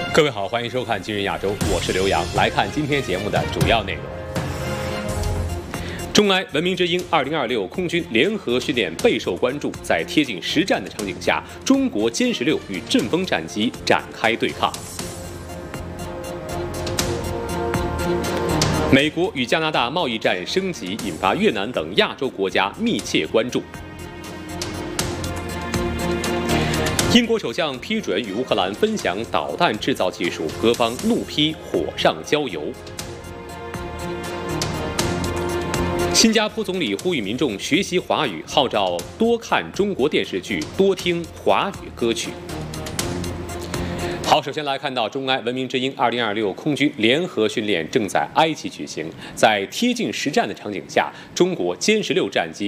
各位好，欢迎收看《今日亚洲》，我是刘洋。来看今天节目的主要内容。中埃文明之鹰2026空军联合训练备受关注，在贴近实战的场景下，中国歼16与阵风战机展开对抗。美国与加拿大贸易战升级，引发越南等亚洲国家密切关注。英国首相批准与乌克兰分享导弹制造技术，各方怒批火上浇油。新加坡总理呼吁民众学习华语，号召多看中国电视剧，多听华语歌曲。好，首先来看到中埃文明之鹰2026空军联合训练正在埃及举行，在贴近实战的场景下，中国歼16战机